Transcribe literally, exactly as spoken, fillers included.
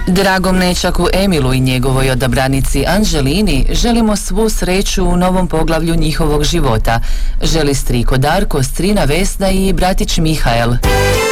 Dragom nećaku Emilu i njegovoj odabranici Anđelini želimo svu sreću u novom poglavlju njihovog života. Želi striko Darko, strina Vesna i bratić Mihael.